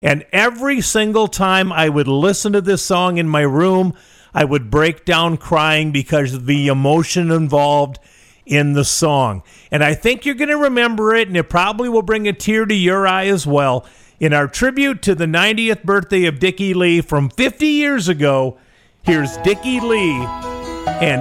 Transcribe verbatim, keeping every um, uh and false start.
And every single time I would listen to this song in my room, I would break down crying because of the emotion involved in the song. And I think you're going to remember it, and it probably will bring a tear to your eye as well. In our tribute to the ninetieth birthday of Dickie Lee from fifty years ago, here's Dickie Lee and